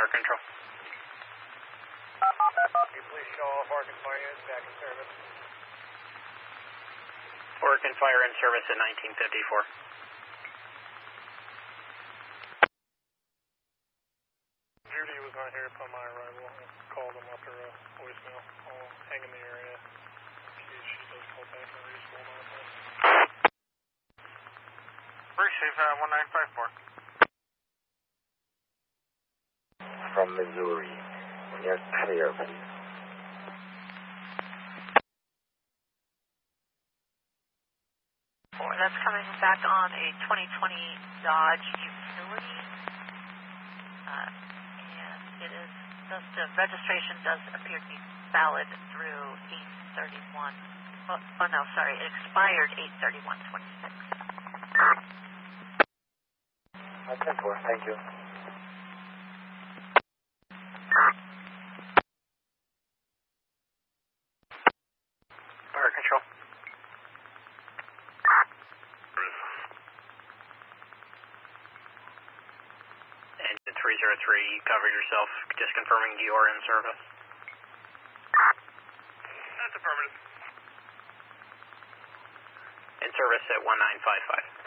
Control. Can you please show off Oregon Fire units back in service? Oregon Fire in service at 1954. Judy was not here upon my arrival. I called him after a voicemail. I'll hang in the area in case she does call back and reasonable amount of time. Receive 1954. From Missouri, when you're clear, please. That's coming back on a 2020 Dodge Utility. And it is just the registration does appear to be valid through 8/31. Oh no, sorry, it expired 8/31/26. Okay, thank you. Fire Control. Engine 303, you covered yourself, just confirming you're in service. That's affirmative. In service at 1955.